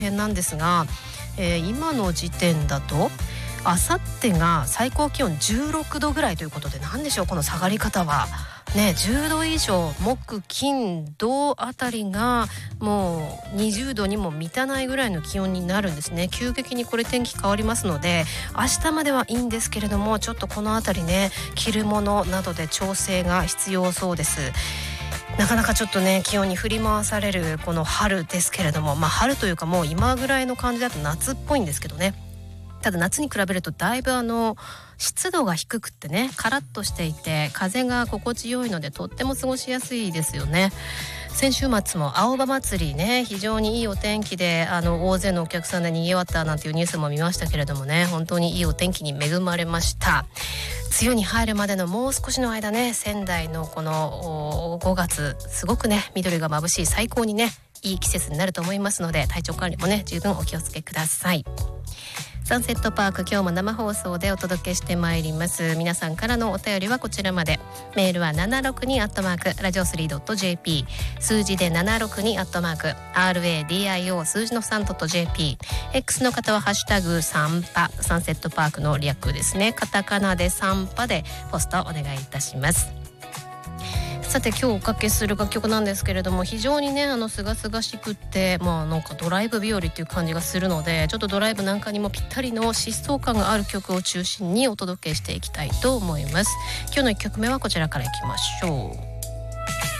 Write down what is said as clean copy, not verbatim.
なんですが、今の時点だとあさってが最高気温16度ぐらいということで、何でしょうこの下がり方はね。10度以上、木金土あたりがもう20度にも満たないぐらいの気温になるんですね。急激にこれ天気変わりますので、明日まではいいんですけれども、ちょっとこのあたりね、着るものなどで調整が必要そうです。なかなかちょっとね、気温に振り回されるこの春ですけれども、春というかもう今ぐらいの感じだと夏っぽいんですけどね。ただ夏に比べるとだいぶ湿度が低くってね、カラッとしていて風が心地よいので、とっても過ごしやすいですよね。先週末も青葉祭りね、非常にいいお天気で大勢のお客さんで賑わったなんていうニュースも見ましたけれどもね、本当にいいお天気に恵まれました。梅雨に入るまでのもう少しの間ね、仙台のこの5月すごくね、緑が眩しい最高にねいい季節になると思いますので、体調管理もね十分お気をつけください。サンセットパーク、今日も生放送でお届けしてまいります。皆さんからのお便りはこちらまで。メールは762ラジオ3.jp、 数字で762RADIO 数字の 3.jp、 X の方はハッシュタグサンパ、サンセットパークの略ですね、カタカナでサンパでポストお願いいたします。さて今日おかけする楽曲なんですけれども、非常にねすがすがしくって、なんかドライブ日和っていう感じがするので、ちょっとドライブなんかにもぴったりの疾走感がある曲を中心にお届けしていきたいと思います。今日の1曲目はこちらからいきましょう。